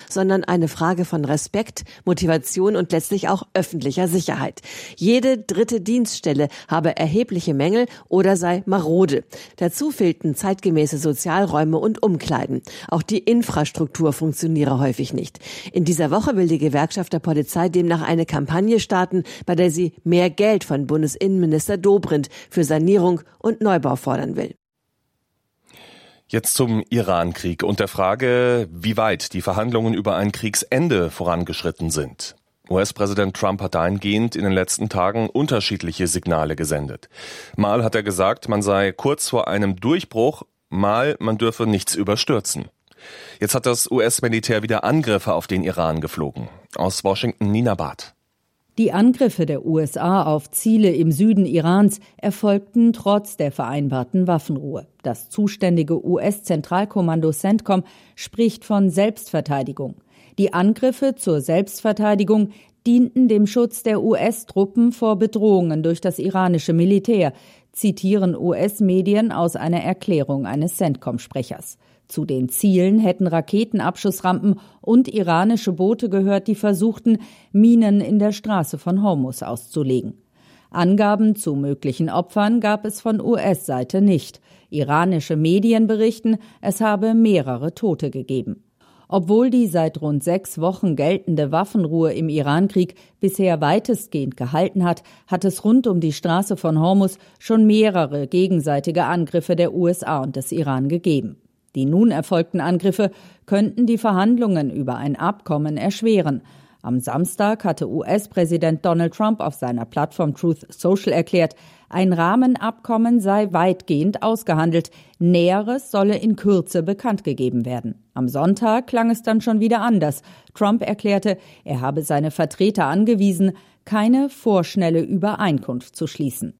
sondern eine Frage von Respekt, Motivation und letztlich auch öffentlicher Sicherheit. Jede dritte Dienststelle habe erhebliche Mängel oder sei marode. Dazu fehlten zeitgemäße Sozialräume und Umkleiden. Auch die Infrastruktur funktioniere häufig nicht. In dieser Woche will die Gewerkschaft der Polizei demnach eine Kampagne starten, bei der sie mehr Geld von Bundesinnenminister Dobrindt für Sanierung und Neubau fordern will. Jetzt zum Iran-Krieg und der Frage, wie weit die Verhandlungen über ein Kriegsende vorangeschritten sind. US-Präsident Trump hat dahingehend in den letzten Tagen unterschiedliche Signale gesendet. Mal hat er gesagt, man sei kurz vor einem Durchbruch, mal man dürfe nichts überstürzen. Jetzt hat das US-Militär wieder Angriffe auf den Iran geflogen. Aus Washington Nina Barth. Die Angriffe der USA auf Ziele im Süden Irans erfolgten trotz der vereinbarten Waffenruhe. Das zuständige US-Zentralkommando CENTCOM spricht von Selbstverteidigung. Die Angriffe zur Selbstverteidigung dienten dem Schutz der US-Truppen vor Bedrohungen durch das iranische Militär, zitieren US-Medien aus einer Erklärung eines CENTCOM-Sprechers. Zu den Zielen hätten Raketenabschussrampen und iranische Boote gehört, die versuchten, Minen in der Straße von Hormuz auszulegen. Angaben zu möglichen Opfern gab es von US-Seite nicht. Iranische Medien berichten, es habe mehrere Tote gegeben. Obwohl die seit rund 6 Wochen geltende Waffenruhe im Irankrieg bisher weitestgehend gehalten hat, hat es rund um die Straße von Hormuz schon mehrere gegenseitige Angriffe der USA und des Iran gegeben. Die nun erfolgten Angriffe könnten die Verhandlungen über ein Abkommen erschweren. Am Samstag hatte US-Präsident Donald Trump auf seiner Plattform Truth Social erklärt, ein Rahmenabkommen sei weitgehend ausgehandelt. Näheres solle in Kürze bekannt gegeben werden. Am Sonntag klang es dann schon wieder anders. Trump erklärte, er habe seine Vertreter angewiesen, keine vorschnelle Übereinkunft zu schließen.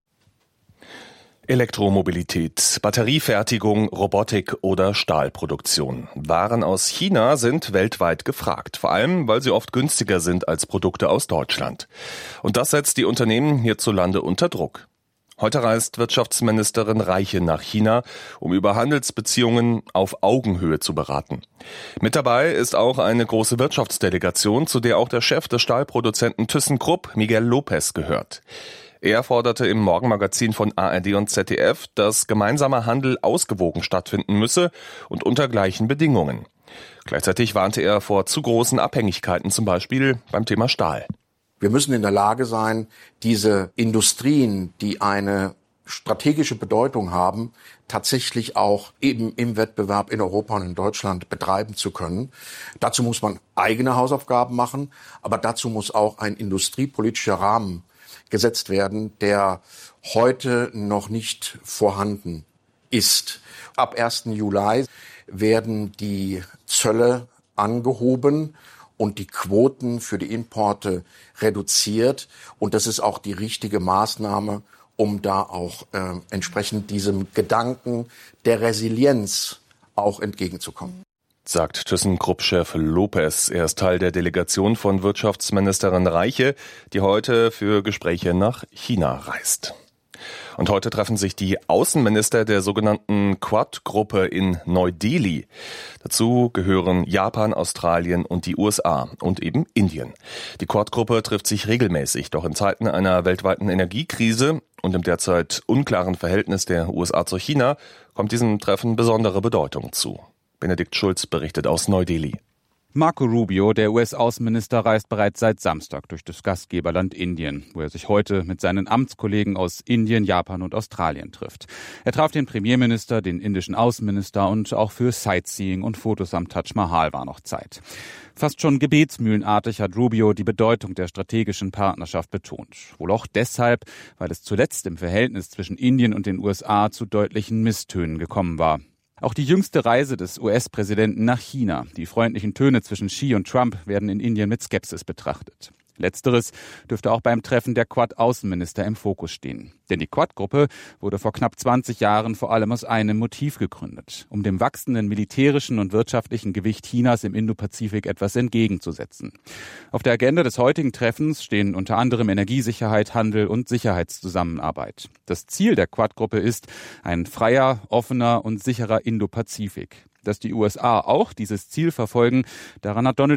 Elektromobilität, Batteriefertigung, Robotik oder Stahlproduktion. Waren aus China sind weltweit gefragt, vor allem, weil sie oft günstiger sind als Produkte aus Deutschland. Und das setzt die Unternehmen hierzulande unter Druck. Heute reist Wirtschaftsministerin Reiche nach China, um über Handelsbeziehungen auf Augenhöhe zu beraten. Mit dabei ist auch eine große Wirtschaftsdelegation, zu der auch der Chef des Stahlproduzenten ThyssenKrupp, Miguel López, gehört. Er forderte im Morgenmagazin von ARD und ZDF, dass gemeinsamer Handel ausgewogen stattfinden müsse und unter gleichen Bedingungen. Gleichzeitig warnte er vor zu großen Abhängigkeiten, zum Beispiel beim Thema Stahl. Wir müssen in der Lage sein, diese Industrien, die eine strategische Bedeutung haben, tatsächlich auch eben im Wettbewerb in Europa und in Deutschland betreiben zu können. Dazu muss man eigene Hausaufgaben machen, aber dazu muss auch ein industriepolitischer Rahmen gesetzt werden, der heute noch nicht vorhanden ist. Ab 1. Juli werden die Zölle angehoben und die Quoten für die Importe reduziert. Und das ist auch die richtige Maßnahme, um da auch entsprechend diesem Gedanken der Resilienz auch entgegenzukommen. Sagt ThyssenKrupp-Chef López. Er ist Teil der Delegation von Wirtschaftsministerin Reiche, die heute für Gespräche nach China reist. Und heute treffen sich die Außenminister der sogenannten Quad-Gruppe in Neu-Delhi. Dazu gehören Japan, Australien und die USA und eben Indien. Die Quad-Gruppe trifft sich regelmäßig, doch in Zeiten einer weltweiten Energiekrise und im derzeit unklaren Verhältnis der USA zu China kommt diesem Treffen besondere Bedeutung zu. Benedikt Schulz berichtet aus Neu-Delhi. Marco Rubio, der US-Außenminister, reist bereits seit Samstag durch das Gastgeberland Indien, wo er sich heute mit seinen Amtskollegen aus Indien, Japan und Australien trifft. Er traf den Premierminister, den indischen Außenminister und auch für Sightseeing und Fotos am Taj Mahal war noch Zeit. Fast schon gebetsmühlenartig hat Rubio die Bedeutung der strategischen Partnerschaft betont. Wohl auch deshalb, weil es zuletzt im Verhältnis zwischen Indien und den USA zu deutlichen Misstönen gekommen war. Auch die jüngste Reise des US-Präsidenten nach China. Die freundlichen Töne zwischen Xi und Trump werden in Indien mit Skepsis betrachtet. Letzteres dürfte auch beim Treffen der Quad-Außenminister im Fokus stehen. Denn die Quad-Gruppe wurde vor knapp 20 Jahren vor allem aus einem Motiv gegründet, um dem wachsenden militärischen und wirtschaftlichen Gewicht Chinas im Indopazifik etwas entgegenzusetzen. Auf der Agenda des heutigen Treffens stehen unter anderem Energiesicherheit, Handel und Sicherheitszusammenarbeit. Das Ziel der Quad-Gruppe ist ein freier, offener und sicherer Indopazifik. Dass die USA auch dieses Ziel verfolgen, daran hat Donald